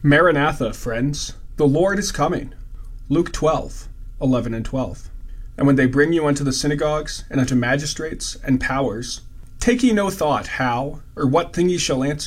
Maranatha, friends, the Lord is coming. Luke 12:11-12. And when they bring you unto the synagogues, and unto magistrates, and powers, take ye no thought how, or what thing ye shall answer.